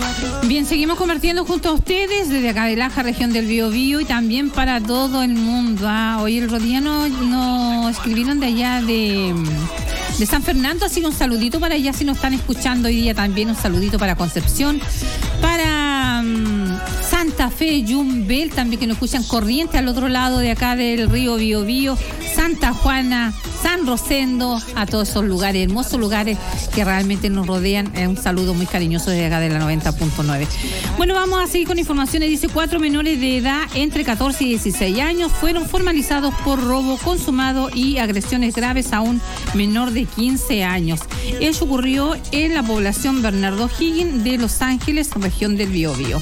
Bien, seguimos compartiendo junto a ustedes desde acá de Laja, región del Biobío, y también para todo el mundo. Hoy el día nos escribieron de allá de San Fernando, así que un saludito para allá si nos están escuchando hoy día. También un saludito para Concepción, para Santa Fe, Yumbel, también que nos escuchan Corriente al otro lado de acá del río Biobío, Santa Juana, San Rosendo, a todos esos lugares, hermosos lugares que realmente nos rodean. Un saludo muy cariñoso desde acá de la 90.9. Bueno, vamos a seguir con informaciones. Dice, 4 menores de edad entre 14 y 16 años fueron formalizados por robo consumado y agresiones graves a un menor de 15 años. Eso ocurrió en la población Bernardo Higgins de Los Ángeles, región del Biobío.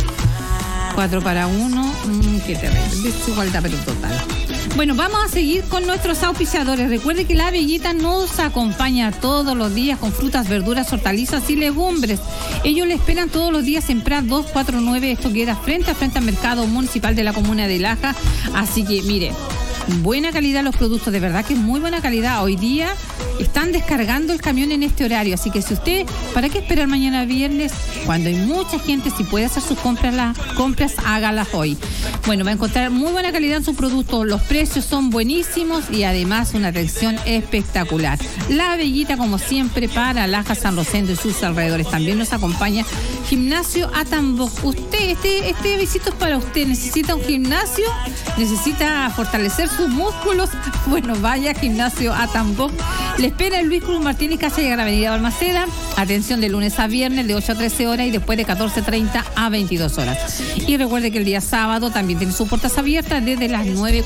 4 para 1, qué terrible, desigualdad pero total. Bueno, vamos a seguir con nuestros auspiciadores. Recuerde que La Bellita nos acompaña todos los días con frutas, verduras, hortalizas y legumbres. Ellos le esperan todos los días en Prat 249, esto queda frente al Mercado Municipal de la Comuna de Laja. Así que, mire, buena calidad los productos, de verdad que es muy buena calidad. Hoy día están descargando el camión en este horario, así que si usted, ¿para qué esperar mañana viernes? Cuando hay mucha gente, si puede hacer sus compras, hágalas hoy. Bueno, va a encontrar muy buena calidad en sus productos, los precios son buenísimos y además una atención espectacular. La Bellita, como siempre, para Laja, San Rosendo y sus alrededores. También nos acompaña Gimnasio Atambó. Usted, este visito es para usted. ¿Necesita un gimnasio? ¿Necesita fortalecer sus músculos? Bueno, vaya Gimnasio Atambó. Le espera el Luis Cruz Martínez, casi llegar a Avenida Balmaceda. Atención de lunes a viernes de 8 a 13 horas y después de 14:30 a 22 horas. Y recuerde que el día sábado también tiene sus puertas abiertas desde las 9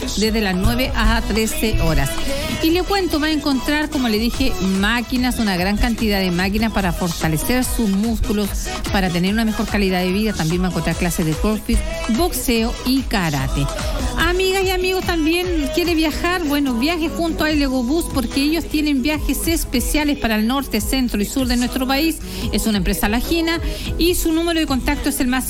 a 13 horas. Y le cuento, va a encontrar, como le dije, máquinas, una gran cantidad de máquinas para fortalecer sus músculos, para tener una mejor calidad de vida. También va a encontrar clases de crossfit, boxeo y karate. Amigas y amigos, también quiere viajar. Bueno, viaje junto a Elegobús porque ellos tienen viajes especiales para el norte, centro y sur de nuestro país. Es una empresa lajina y su número de contacto es el más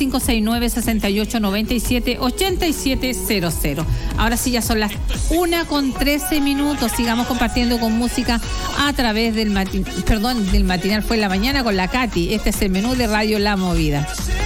569-6897-8700. Ahora sí, ya son las 1:13. Sigamos compartiendo con música a través del matinal fue en la mañana con la Katy. Este es el menú de Radio La Movida.